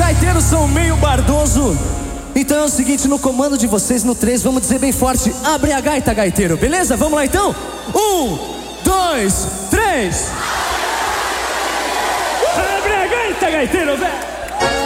gaiteiros são meio bardoso. Então é o seguinte, no comando de vocês, no 3, vamos dizer bem forte: abre a gaita, gaiteiro, beleza? Vamos lá então? 1, 2, 3. Abre a gaita, gaiteiro, velho.